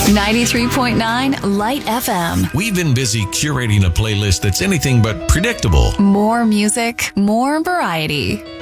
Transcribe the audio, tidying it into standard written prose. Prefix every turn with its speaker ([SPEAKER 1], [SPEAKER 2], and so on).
[SPEAKER 1] 93.9 Light FM.
[SPEAKER 2] We've been busy curating a playlist that's anything but predictable.
[SPEAKER 1] More music, more variety.